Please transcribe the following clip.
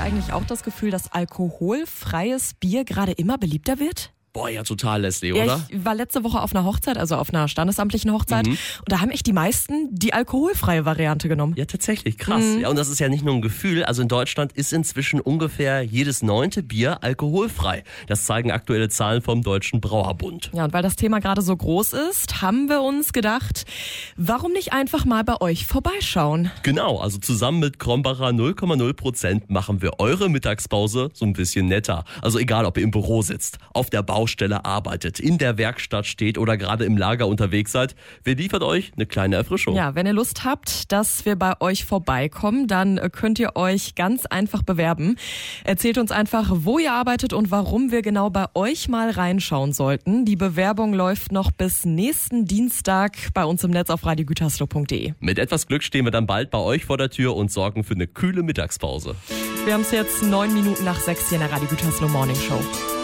eigentlich auch das Gefühl, dass alkoholfreies Bier gerade immer beliebter wird? Boah, ja, total, Leslie, Ja, oder? ich war letzte Woche auf einer Hochzeit, also auf einer standesamtlichen Hochzeit. Und da haben echt die meisten die alkoholfreie Variante genommen. Ja, tatsächlich, krass. Ja, und das ist ja nicht nur ein Gefühl. Also in Deutschland ist inzwischen ungefähr jedes 9. Bier alkoholfrei. Das zeigen aktuelle Zahlen vom Deutschen Brauerbund. Ja, und weil das Thema gerade so groß ist, haben wir uns gedacht, warum nicht einfach mal bei euch vorbeischauen? Genau, also zusammen mit Krombacher 0,0% machen wir eure Mittagspause so ein bisschen netter. Also egal, ob ihr im Büro sitzt, auf der Baustelle arbeitet, in der Werkstatt steht oder gerade im Lager unterwegs seid, wir liefern euch eine kleine Erfrischung. Ja, wenn ihr Lust habt, dass wir bei euch vorbeikommen, dann könnt ihr euch ganz einfach bewerben. Erzählt uns einfach, wo ihr arbeitet und warum wir genau bei euch mal reinschauen sollten. Die Bewerbung läuft noch bis nächsten Dienstag bei uns im Netz auf radiogütersloh.de. Mit etwas Glück stehen wir dann bald bei euch vor der Tür und sorgen für eine kühle Mittagspause. Wir haben es jetzt 9 Minuten nach 6 hier in der Radio Gütersloh Morning Show.